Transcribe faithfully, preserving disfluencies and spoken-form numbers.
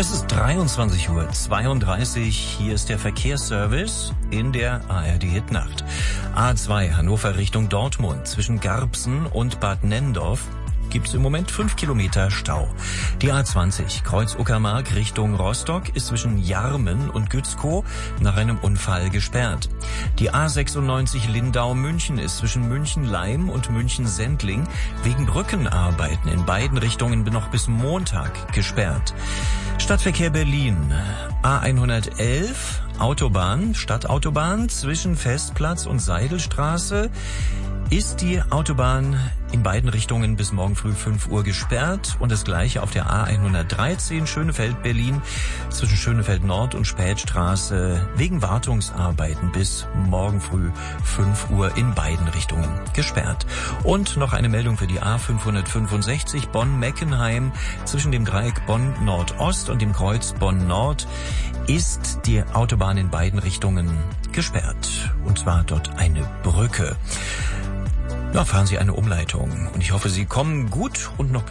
Es ist dreiundzwanzig Uhr zweiunddreißig. Hier ist der Verkehrsservice in der A R D Hit Nacht. A zwei Hannover Richtung Dortmund zwischen Garbsen und Bad Nenndorf gibt es im Moment fünf Kilometer Stau. Die A zwanzig Kreuz Uckermark Richtung Rostock ist zwischen Jarmen und Gützkow nach einem Unfall gesperrt. Die A sechsundneunzig Lindau-München ist zwischen München-Leim und München-Sendling wegen Brückenarbeiten in beiden Richtungen noch bis Montag gesperrt. Stadtverkehr Berlin. A hundertelf Autobahn, Stadtautobahn zwischen Festplatz und Seidelstraße ist die Autobahn in beiden Richtungen bis morgen früh fünf Uhr gesperrt und das gleiche auf der A hundertdreizehn Schönefeld-Berlin zwischen Schönefeld Nord und Spätstraße wegen Wartungsarbeiten bis morgen früh fünf Uhr in beiden Richtungen gesperrt. Und noch eine Meldung für die A fünfhundertfünfundsechzig Bonn-Meckenheim zwischen dem Dreieck Bonn-Nordost und dem Kreuz Bonn-Nord ist die Autobahn in beiden Richtungen gesperrt. Und zwar dort eine Brücke. Da fahren Sie eine Umleitung und ich hoffe, Sie kommen gut und noch